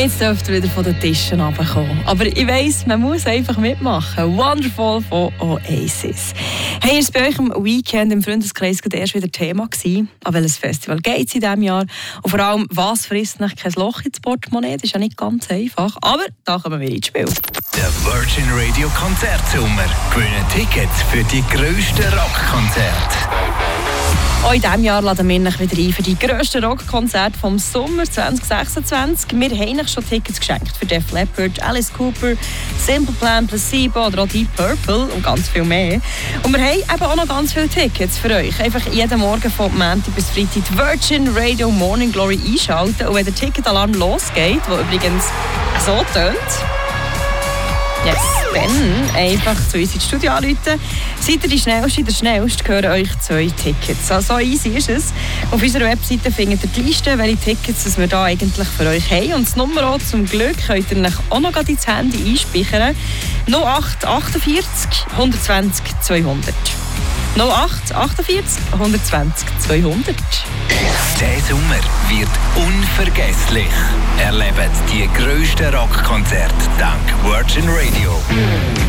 Jetzt dürft ihr wieder von den Tischen runterkommen. Aber ich weiss, man muss einfach mitmachen. Wonderful von Oasis. Hey, ist bei euch am Weekend im Freundeskreis erst wieder Thema gewesen? An welches Festival geht es in diesem Jahr? Und vor allem, was frisst nicht kein Loch ins Portemonnaie? Das ist ja nicht ganz einfach. Aber da kommen wir ins Spiel. Der Virgin Radio Konzertsommer. Gewinnen Tickets für die grössten Rockkonzerte. Auch in diesem Jahr laden wir euch wieder ein für die grössten Rockkonzerte vom Sommer 2026. Wir haben euch schon Tickets geschenkt für Def Leppard, Alice Cooper, Simple Plan, Placebo oder auch Deep Purple und ganz viel mehr. Und wir haben eben auch noch ganz viele Tickets für euch. Einfach jeden Morgen von Montag bis Freitag die Virgin Radio Morning Glory einschalten. Und wenn der Ticketalarm losgeht, der übrigens so tönt, yes, dann einfach zu uns ins Studio anrufen. Seid ihr die Schnellste, der Schnellste, gehören euch 2 Tickets. So easy ist es. Auf unserer Webseite findet ihr die Liste, welche Tickets wir da eigentlich für euch haben. Und das Nummer auch, zum Glück könnt ihr euch auch noch ins Handy einspeichern. 0848 120 200. 0848 120 200. Der Sommer wird unvergesslich. Erlebt die grössten Rockkonzerte dank Virgin Radio.